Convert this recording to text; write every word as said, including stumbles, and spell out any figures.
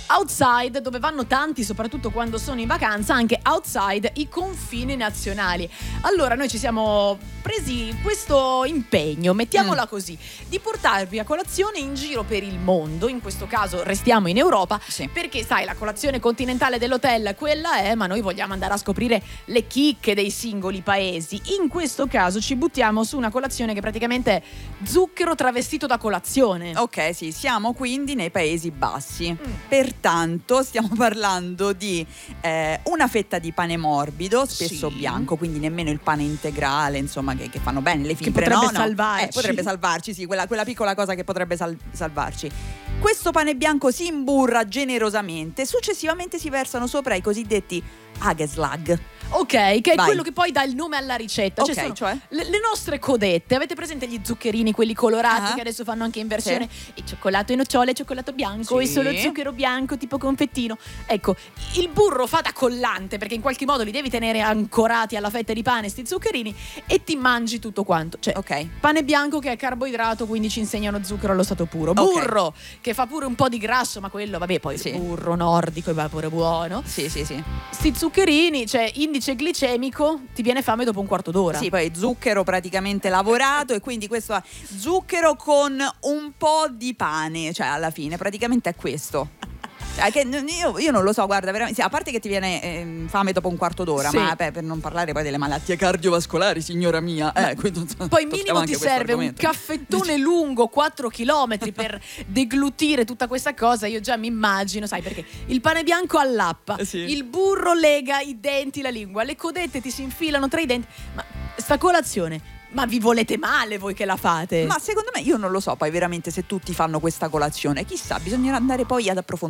outside, dove vanno tanti, soprattutto quando sono in vacanza, anche outside i confini nazionali. Allora noi ci siamo presi questo impegno, mettiamola mm. così, di portarvi a colazione in giro per il mondo. In questo caso restiamo in Europa, sì. perché sai, la colazione continentale dell'hotel quella è, ma noi vogliamo andare a scoprire le chicche dei singoli paesi. In questo caso ci buttiamo su una colazione che praticamente è zucchero travestito da colazione. Ok, sì, siamo quindi nei Paesi Bassi. Mm. Pertanto stiamo parlando di eh, una fetta di pane morbido, spesso sì. bianco, quindi nemmeno il pane integrale, insomma, che, che fanno bene le fibre, che potrebbe no? salvarci. No. Eh, potrebbe salvarci, sì, quella, quella piccola cosa che potrebbe sal- salvarci. Questo pane bianco si imburra generosamente, successivamente si versano sopra i cosiddetti hageslag. Ok, che è Vai. quello che poi dà il nome alla ricetta. Ok, cioè, sono cioè? le, le nostre codette. Avete presente gli zuccherini, quelli colorati, uh-huh. che adesso fanno anche in versione sì. il cioccolato e nocciole, cioccolato bianco, sì. e solo zucchero bianco tipo confettino. Ecco, il burro fa da collante, perché in qualche modo li devi tenere ancorati alla fetta di pane, sti zuccherini, e ti mangi tutto quanto. Cioè, okay. pane bianco che è carboidrato, quindi ci insegnano zucchero allo stato puro. Okay. Burro che fa pure un po' di grasso, ma quello, vabbè, poi sì. burro nordico va pure buono. Sì, sì, sì. Sti zuccherini, cioè indice glicemico, ti viene fame dopo un quarto d'ora. Sì, poi zucchero praticamente lavorato, e quindi questo è zucchero con un po' di pane, cioè alla fine praticamente è questo. Cioè, che io, io non lo so, guarda, veramente, sì, a parte che ti viene eh, fame dopo un quarto d'ora, sì. ma beh, per non parlare poi delle malattie cardiovascolari, signora mia. Eh, quindi, poi minimo ti serve un caffettone lungo quattro chilometri per deglutire tutta questa cosa. Io già mi immagino, sai perché? Il pane bianco allappa, eh sì. il burro lega i denti, la lingua, le codette ti si infilano tra i denti. Ma sta colazione, ma vi volete male voi che la fate? Ma secondo me, io non lo so poi veramente se tutti fanno questa colazione, chissà, bisognerà andare poi ad approfondire.